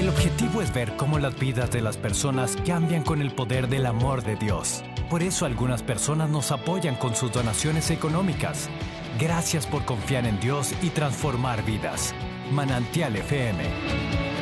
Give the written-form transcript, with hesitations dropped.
El objetivo es ver cómo las vidas de las personas cambian con el poder del amor de Dios. Por eso algunas personas nos apoyan con sus donaciones económicas. Gracias por confiar en Dios y transformar vidas. Manantial FM.